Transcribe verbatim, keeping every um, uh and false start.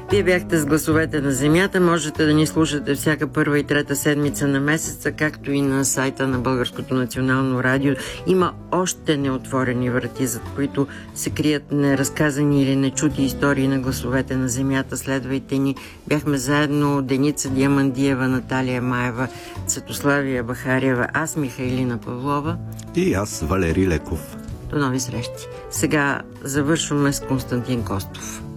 Вие бяхте с гласовете на Земята. Можете да ни слушате всяка първа и трета седмица на месеца, както и на сайта на Българското национално радио. Има още неотворени врати, зад които се крият неразказани или нечути истории на гласовете на Земята. Следвайте ни. Бяхме заедно Деница Диамандиева, Наталия Маева, Цветославия Бахарева, аз Михайлина Павлова и аз Валери Леков. До нови срещи. Сега завършваме с Константин Костов.